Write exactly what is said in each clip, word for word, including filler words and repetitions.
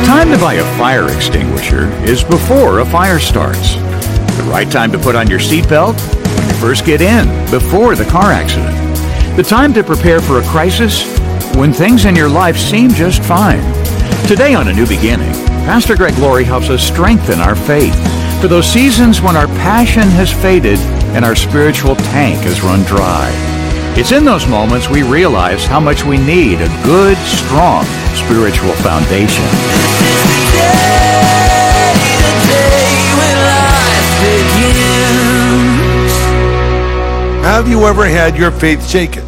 time to buy a fire extinguisher is before a fire starts. The right time to put on your seatbelt? When you first get in, before the car accident. The time to prepare for a crisis? When things in your life seem just fine. Today on A New Beginning, Pastor Greg Laurie helps us strengthen our faith for those seasons when our passion has faded and our spiritual tank has run dry. It's in those moments we realize how much we need a good, strong spiritual foundation. Have you ever had your faith shaken?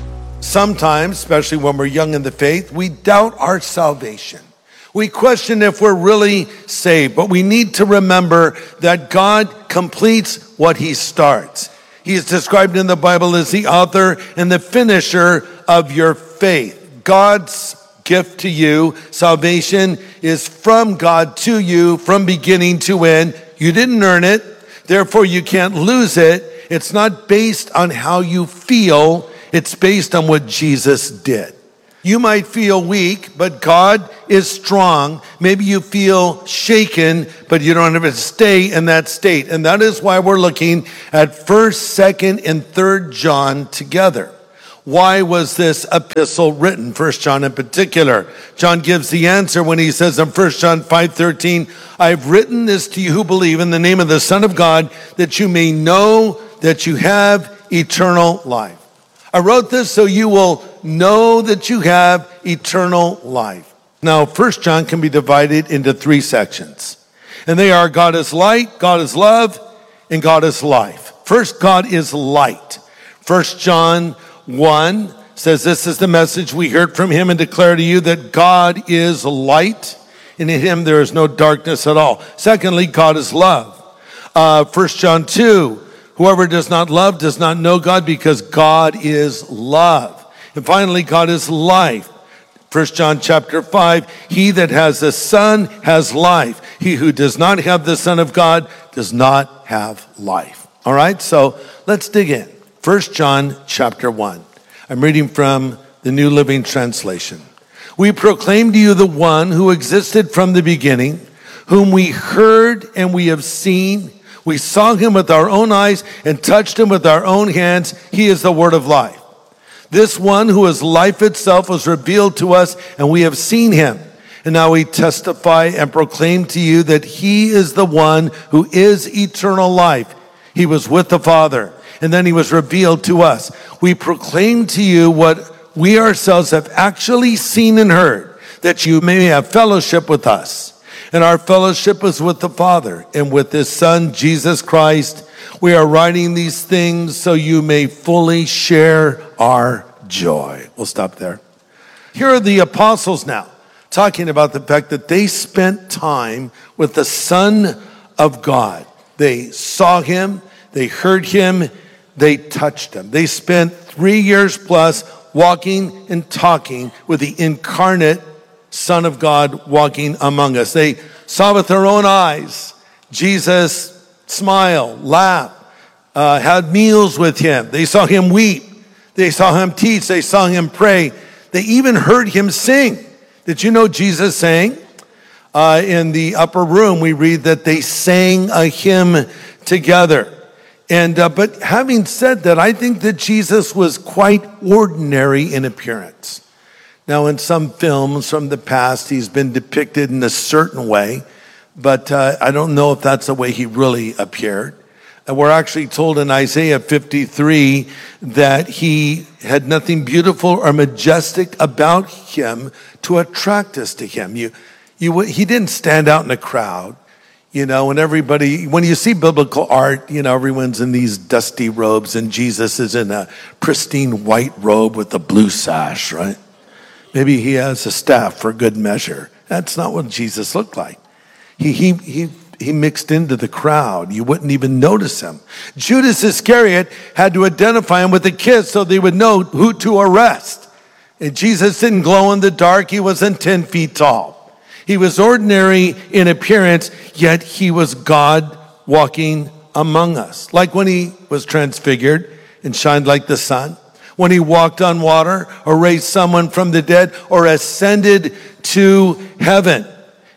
Sometimes, especially when we're young in the faith, we doubt our salvation. We question if we're really saved, but we need to remember that God completes what he starts. He is described in the Bible as the author and the finisher of your faith. God's gift to you, salvation, is from God to you from beginning to end. You didn't earn it, therefore you can't lose it. It's not based on how you feel, it's based on what Jesus did. You might feel weak, but God is strong. Maybe you feel shaken, but you don't have to stay in that state. And that is why we're looking at first, second, and third John together. Why was this epistle written? First John in particular. John gives the answer when he says in First John five thirteen, I've written this to you who believe in the name of the Son of God, that you may know that you have eternal life. I wrote this so you will know that you have eternal life. Now, First John can be divided into three sections. And they are God is light, God is love, and God is life. First, God is light. First John one says, this is the message we heard from him and declare to you that God is light, and in him there is no darkness at all. Secondly, God is love. Uh, First John two, whoever does not love does not know God, because God is love. And finally, God is life. First John chapter five, he that has the Son has life. He who does not have the Son of God does not have life. All right, so let's dig in. First John chapter one. I'm reading from the New Living Translation. We proclaim to you the one who existed from the beginning, whom we heard and we have seen. We saw him with our own eyes and touched him with our own hands. He is the word of life. This one who is life itself was revealed to us, and we have seen him. And now we testify and proclaim to you that he is the one who is eternal life. He was with the Father, and then he was revealed to us. We proclaim to you what we ourselves have actually seen and heard, that you may have fellowship with us. And our fellowship is with the Father and with his Son, Jesus Christ. We are writing these things so you may fully share our joy. We'll stop there. Here are the apostles now, talking about the fact that they spent time with the Son of God. They saw him, they heard him, they touched him. They spent three years plus walking and talking with the incarnate Son of God walking among us. They saw with their own eyes Jesus smile, laugh, uh, had meals with him. They saw him weep. They saw him teach. They saw him pray. They even heard him sing. Did you know Jesus sang? Uh, in the upper room, we read that they sang a hymn together. And uh, but having said that, I think that Jesus was quite ordinary in appearance. Now, in some films from the past, he's been depicted in a certain way, but uh, I don't know if that's the way he really appeared. And we're actually told in Isaiah fifty-three that he had nothing beautiful or majestic about him to attract us to him. You, you, he didn't stand out in a crowd, you know, and everybody, when you see biblical art, you know, everyone's in these dusty robes and Jesus is in a pristine white robe with a blue sash, right? Maybe he has a staff for good measure. That's not what Jesus looked like. He, he, he, he mixed into the crowd. You wouldn't even notice him. Judas Iscariot had to identify him with a kiss so they would know who to arrest. And Jesus didn't glow in the dark. He wasn't ten feet tall. He was ordinary in appearance, yet he was God walking among us. Like when he was transfigured and shined like the sun, when he walked on water or raised someone from the dead or ascended to heaven.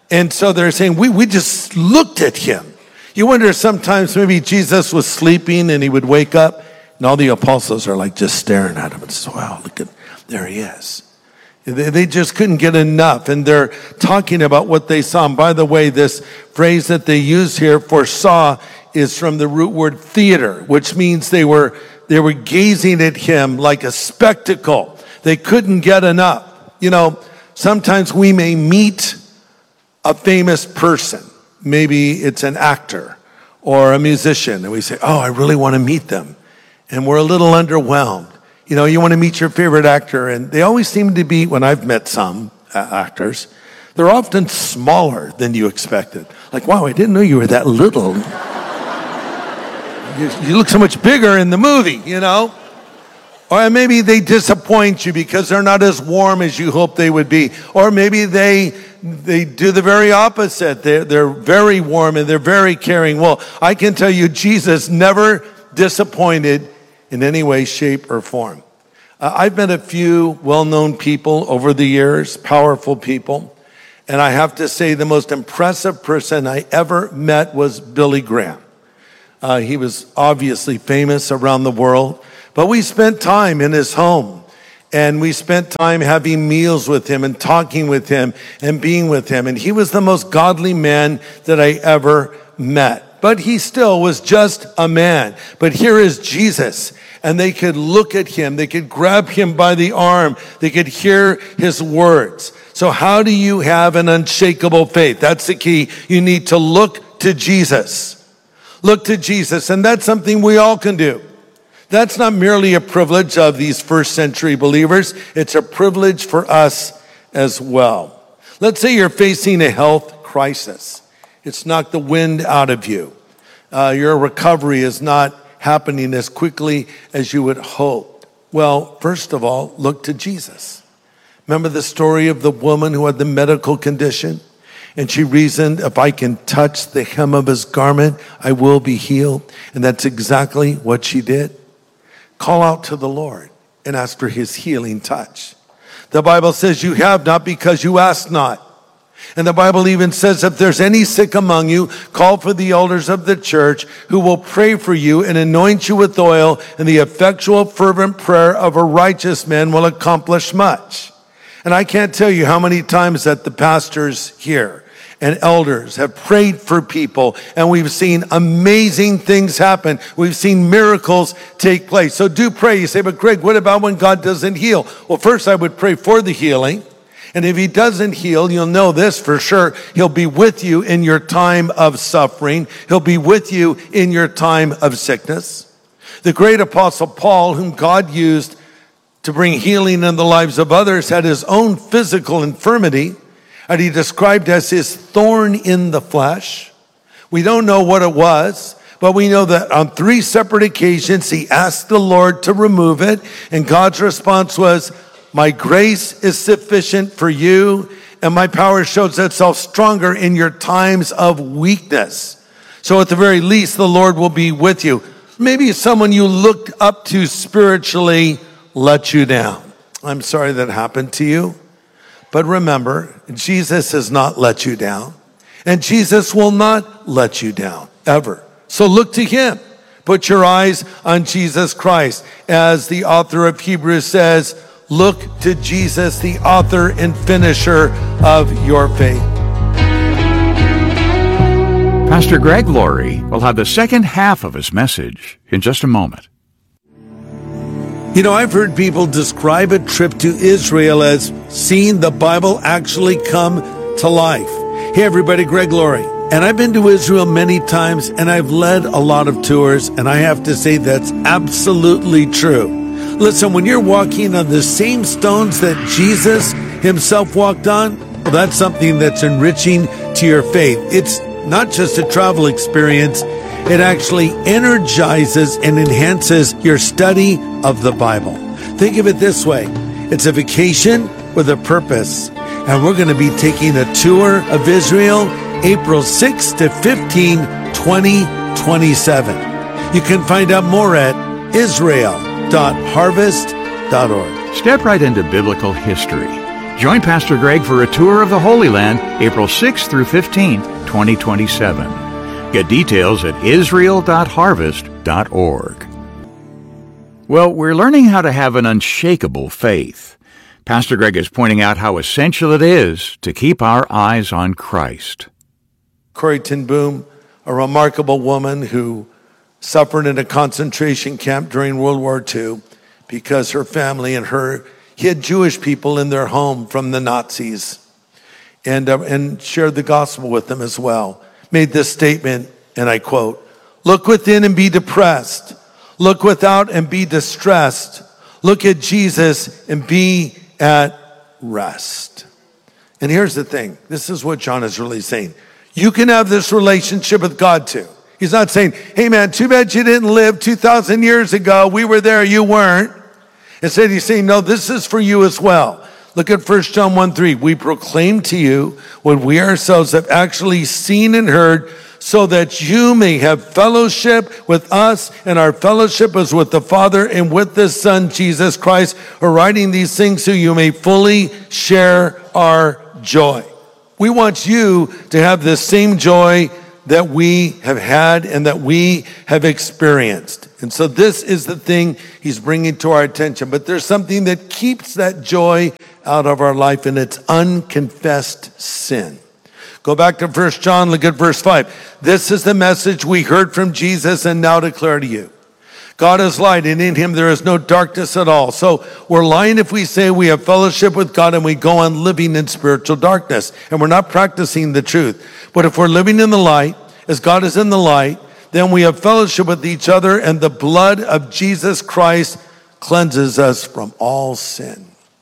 And so they're saying, we, we just looked at him. You wonder sometimes maybe Jesus was sleeping and he would wake up and all the apostles are like just staring at him and say, wow, look at, there he is. They, they just couldn't get enough. And they're talking about what they saw. And by the way, this phrase that they use here for saw is from the root word theater, which means they were, they were gazing at him like a spectacle. They couldn't get enough. You know, sometimes we may meet a famous person. Maybe it's an actor or a musician, and we say, oh, I really want to meet them. And we're a little underwhelmed. You know, you want to meet your favorite actor, and they always seem to be, when I've met some uh, actors, they're often smaller than you expected. Like, wow, I didn't know you were that little. you, you look so much bigger in the movie, you know? Or maybe they disappoint you because they're not as warm as you hoped they would be. Or maybe they they do the very opposite. They're, they're very warm and they're very caring. Well, I can tell you, Jesus never disappointed in any way, shape, or form. Uh, I've met a few well-known people over the years, powerful people. And I have to say the most impressive person I ever met was Billy Graham. Uh, he was obviously famous around the world. But we spent time in his home, and we spent time having meals with him and talking with him and being with him. And he was the most godly man that I ever met. But he still was just a man. But here is Jesus, and they could look at him. They could grab him by the arm. They could hear his words. So how do you have an unshakable faith? That's the key. You need to look to Jesus. Look to Jesus, and that's something we all can do. That's not merely a privilege of these first century believers. It's a privilege for us as well. Let's say you're facing a health crisis. It's knocked the wind out of you. Uh, your recovery is not happening as quickly as you would hope. Well, first of all, look to Jesus. Remember the story of the woman who had the medical condition? And she reasoned, if I can touch the hem of his garment, I will be healed. And that's exactly what she did. Call out to the Lord and ask for his healing touch. The Bible says you have not because you ask not. And the Bible even says if there's any sick among you, call for the elders of the church who will pray for you and anoint you with oil, and the effectual fervent prayer of a righteous man will accomplish much. And I can't tell you how many times that the pastors here and elders have prayed for people, and we've seen amazing things happen. We've seen miracles take place. So do pray. You say, but Greg, what about when God doesn't heal? Well, first I would pray for the healing. And if he doesn't heal, you'll know this for sure. He'll be with you in your time of suffering. He'll be with you in your time of sickness. The great apostle Paul, whom God used to bring healing in the lives of others, had his own physical infirmity, and he described as his thorn in the flesh. We don't know what it was, but we know that on three separate occasions, he asked the Lord to remove it. And God's response was, my grace is sufficient for you, and my power shows itself stronger in your times of weakness. So at the very least, the Lord will be with you. Maybe someone you looked up to spiritually let you down. I'm sorry that happened to you. But remember, Jesus has not let you down, and Jesus will not let you down, ever. So look to him. Put your eyes on Jesus Christ. As the author of Hebrews says, look to Jesus, the author and finisher of your faith. Pastor Greg Laurie will have the second half of his message in just a moment. You know, I've heard people describe a trip to Israel as seeing the Bible actually come to life. Hey everybody, Greg Laurie. And I've been to Israel many times, and I've led a lot of tours, and I have to say that's absolutely true. Listen, when you're walking on the same stones that Jesus himself walked on, well, that's something that's enriching to your faith. It's not just a travel experience. It actually energizes and enhances your study of the Bible. Think of it this way. It's a vacation with a purpose. And we're going to be taking a tour of Israel April sixth to fifteenth, twenty twenty-seven. You can find out more at israel dot harvest dot org. Step right into biblical history Join Pastor Greg for a tour of the Holy Land, April sixth through fifteenth, twenty twenty-seven. Get details at israel dot harvest dot org. Well, we're learning how to have an unshakable faith. Pastor Greg is pointing out how essential it is to keep our eyes on Christ. Corrie ten Boom, a remarkable woman who suffered in a concentration camp during World War Two because her family and her hid Jewish people in their home from the Nazis, and, uh, and shared the gospel with them as well. Made this statement, and I quote, "Look within and be depressed. Look without and be distressed. Look at Jesus and be at rest." And here's the thing. This is what John is really saying. You can have this relationship with God too. He's not saying, hey man, too bad you didn't live two thousand years ago. We were there, you weren't. Instead, he's saying, no, this is for you as well. Look at First John one three. We proclaim to you what we ourselves have actually seen and heard, so that you may have fellowship with us, and our fellowship is with the Father and with the Son, Jesus Christ. We're writing these things so you may fully share our joy. We want you to have the same joy that we have had and that we have experienced. And so this is the thing he's bringing to our attention. But there's something that keeps that joy out of our life, and it's unconfessed sin. Go back to First John, look at verse five. This is the message we heard from Jesus and now declare to you. God is light, and in him there is no darkness at all. So we're lying if we say we have fellowship with God and we go on living in spiritual darkness, and we're not practicing the truth. But if we're living in the light, as God is in the light, then we have fellowship with each other, and the blood of Jesus Christ cleanses us from all sin.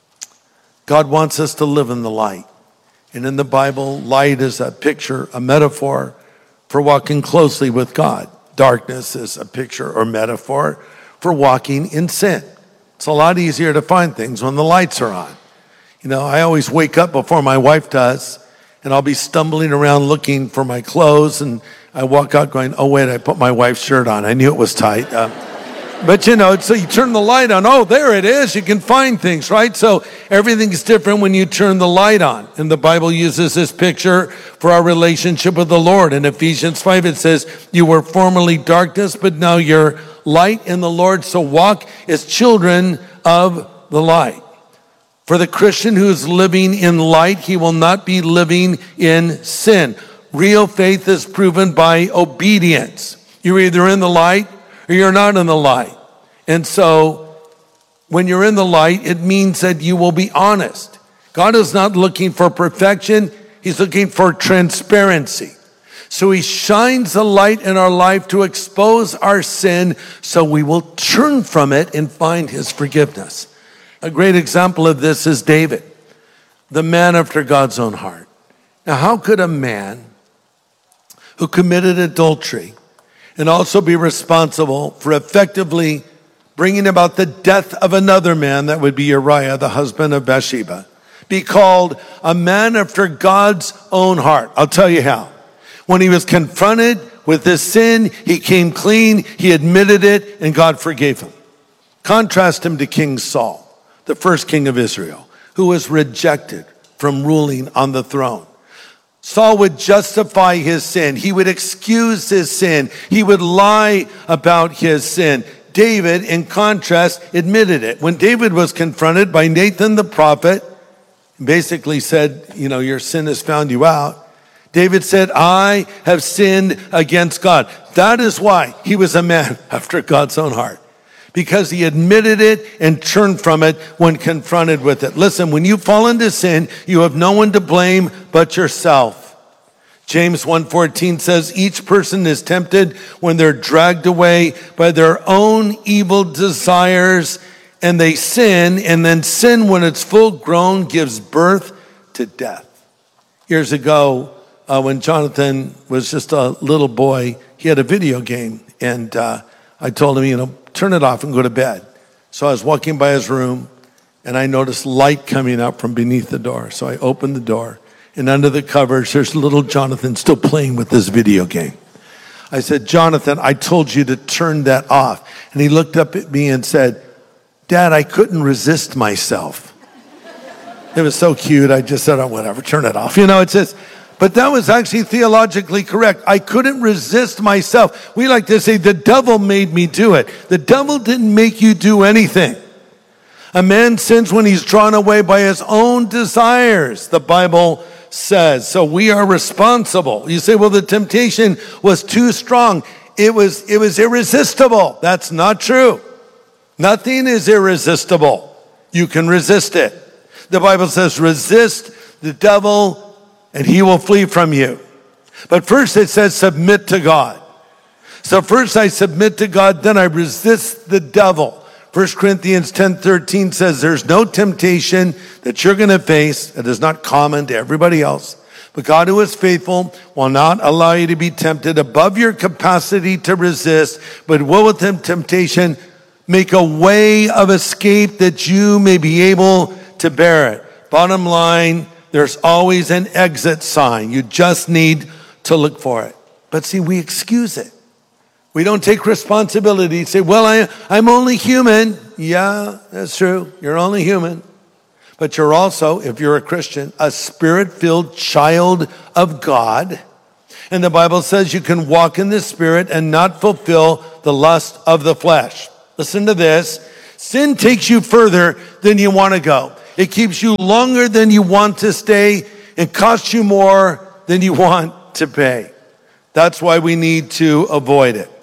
God wants us to live in the light. And in the Bible, light is a picture, a metaphor for walking closely with God. Darkness is a picture or metaphor for walking in sin. It's a lot easier to find things when the lights are on. You know, I always wake up before my wife does, and I'll be stumbling around looking for my clothes, and I walk out going, oh wait, I put my wife's shirt on. I knew it was tight. Uh, but you know, so you turn the light on. Oh, there it is. You can find things, right? So everything's different when you turn the light on. And the Bible uses this picture for our relationship with the Lord. In Ephesians five, it says, you were formerly darkness, but now you're light in the Lord. So walk as children of the light. For the Christian who's living in light, he will not be living in sin. Real faith is proven by obedience. You're either in the light or you're not in the light. And so when you're in the light, it means that you will be honest. God is not looking for perfection. He's looking for transparency. So he shines the light in our life to expose our sin so we will turn from it and find his forgiveness. A great example of this is David, the man after God's own heart. Now, how could a man who committed adultery and also be responsible for effectively bringing about the death of another man, that would be Uriah, the husband of Bathsheba, be called a man after God's own heart? I'll tell you how. When he was confronted with his sin, he came clean, he admitted it, and God forgave him. Contrast him to King Saul, the first king of Israel, who was rejected from ruling on the throne. Saul would justify his sin. He would excuse his sin. He would lie about his sin. David, in contrast, admitted it. When David was confronted by Nathan the prophet, basically said, you know, your sin has found you out, David said, I have sinned against God. That is why he was a man after God's own heart, because he admitted it and turned from it when confronted with it. Listen, when you fall into sin, you have no one to blame but yourself. James one fourteen says, each person is tempted when they're dragged away by their own evil desires, and they sin, and then sin, when it's full grown, gives birth to death. Years ago, uh, when Jonathan was just a little boy, he had a video game, and uh, I told him, you know, turn it off and go to bed. So I was walking by his room, and I noticed light coming up from beneath the door. So I opened the door, and under the covers, there's little Jonathan still playing with this video game. I said, Jonathan, I told you to turn that off. And he looked up at me and said, Dad, I couldn't resist myself. It was so cute. I just said, oh, whatever, turn it off. You know, it says, but that was actually theologically correct. I couldn't resist myself. We like to say the devil made me do it. The devil didn't make you do anything. A man sins when he's drawn away by his own desires, the Bible says. So we are responsible. You say, well, the temptation was too strong. It was, it was irresistible. That's not true. Nothing is irresistible. You can resist it. The Bible says, resist the devil and he will flee from you. But first it says, submit to God. So first I submit to God, then I resist the devil. First Corinthians ten thirteen says there's no temptation that you're going to face that is not common to everybody else. But God, who is faithful, will not allow you to be tempted above your capacity to resist, but will with him temptation make a way of escape that you may be able to bear it. Bottom line, there's always an exit sign. You just need to look for it. But see, we excuse it. We don't take responsibility. Say, well, I, I'm only human. Yeah, that's true. You're only human. But you're also, if you're a Christian, a spirit-filled child of God. And the Bible says you can walk in the Spirit and not fulfill the lust of the flesh. Listen to this. Sin takes you further than you want to go. It keeps you longer than you want to stay. It costs you more than you want to pay. That's why we need to avoid it.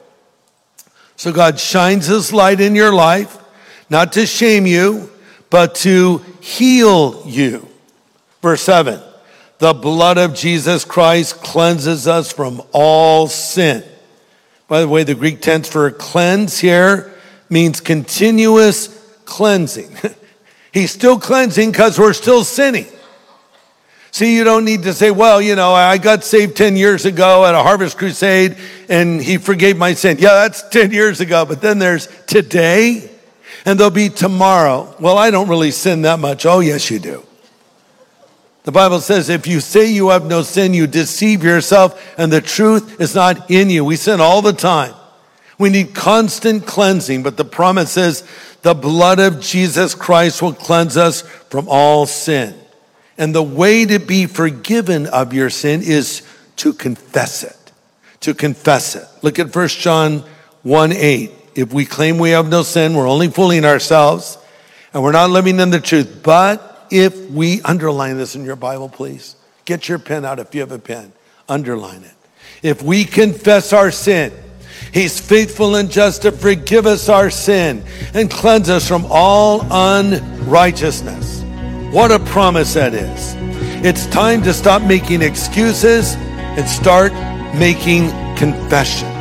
So God shines his light in your life, not to shame you, but to heal you. Verse seven, the blood of Jesus Christ cleanses us from all sin. By the way, the Greek tense for cleanse here means continuous cleansing. He's still cleansing because we're still sinning. See, you don't need to say, well, you know, I got saved ten years ago at a Harvest Crusade and he forgave my sin. Yeah, that's ten years ago. But then there's today and there'll be tomorrow. Well, I don't really sin that much. Oh, yes, you do. The Bible says if you say you have no sin, you deceive yourself and the truth is not in you. We sin all the time. We need constant cleansing, but the promise is the blood of Jesus Christ will cleanse us from all sin. And the way to be forgiven of your sin is to confess it. To confess it. Look at First John one eight. If we claim we have no sin, we're only fooling ourselves and we're not living in the truth. But if we, underline this in your Bible, please. Get your pen out if you have a pen. Underline it. If we confess our sin, he's faithful and just to forgive us our sin and cleanse us from all unrighteousness. What a promise that is. It's time to stop making excuses and start making confession.